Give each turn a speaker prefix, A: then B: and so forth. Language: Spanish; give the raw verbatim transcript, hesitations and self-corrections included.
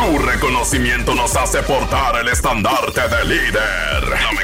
A: Tu reconocimiento nos hace portar el estandarte de líder. La